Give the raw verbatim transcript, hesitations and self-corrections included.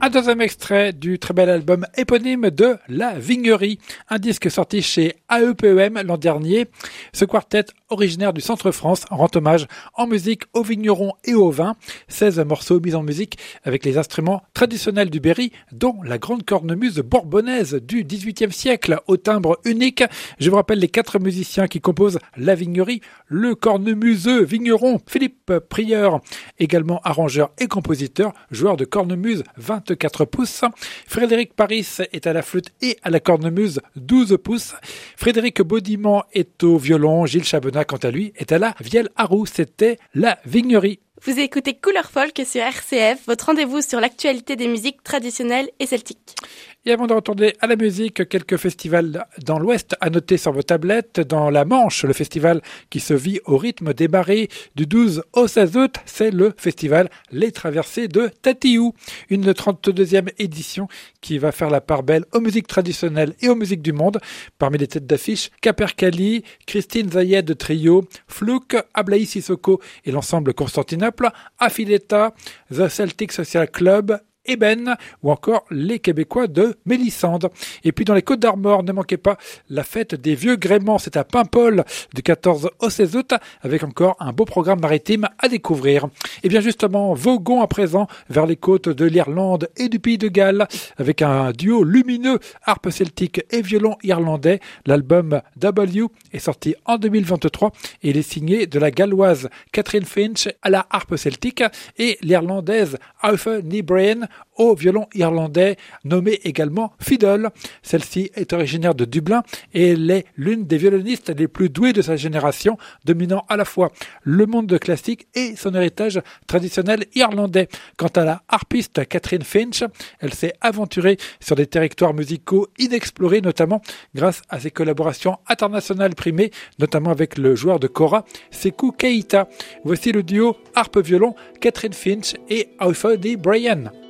Un deuxième extrait du très bel album éponyme de La Vignerie, un disque sorti chez A E P E M l'an dernier. Ce quartet originaire du Centre-France rend hommage en musique aux vignerons et aux vins. seize morceaux mis en musique avec les instruments traditionnels du Berry, dont la grande cornemuse bourbonnaise du dix-huitième siècle au timbre unique. Je vous rappelle les quatre musiciens qui composent La Vignerie. Le cornemuseux vigneron Philippe Prieur, également arrangeur et compositeur, joueur de cornemuse vingt-quatre pouces. Frédéric Paris est à la flûte et à la cornemuse douze pouces. Frédéric Baudiment est au violon. Gilles Chabonat, quant à lui, est à la vielle à roue. C'était La Vignerie. Vous écoutez Couleur Folk sur R C F, votre rendez-vous sur l'actualité des musiques traditionnelles et celtiques. Et avant de retourner à la musique, quelques festivals dans l'Ouest à noter sur vos tablettes. Dans la Manche, le festival qui se vit au rythme des marées du douze au seize août, c'est le festival Les Traversées de Tatiou. Une trente-deuxième édition qui va faire la part belle aux musiques traditionnelles et aux musiques du monde. Parmi les têtes d'affiche, Capercailly, Christine Zayed Trio, Flouk, Ablaï Sissoko et l'ensemble Constantinople, Affiletta, The Celtic Social Club, Eben ou encore les Québécois de Mélissande. Et puis dans les Côtes d'Armor, ne manquez pas la fête des vieux gréments, c'est à Paimpol du quatorze au seize août avec encore un beau programme maritime à découvrir. Et bien justement, voguons à présent vers les côtes de l'Irlande et du Pays de Galles avec un duo lumineux, harpe celtique et violon irlandais. L'album W est sorti en deux mille vingt-trois et il est signé de la galloise Catherine Finch à la harpe celtique et l'irlandaise Aoife Ní Briain au violon irlandais nommé également Fiddle. Celle-ci est originaire de Dublin et elle est l'une des violonistes les plus douées de sa génération, dominant à la fois le monde classique et son héritage traditionnel irlandais. Quant à la harpiste Catherine Finch, elle s'est aventurée sur des territoires musicaux inexplorés, notamment grâce à ses collaborations internationales primées, notamment avec le joueur de kora Sekou Keita. Voici le duo harpe-violon Catherine Finch et Aoife Ní Briain.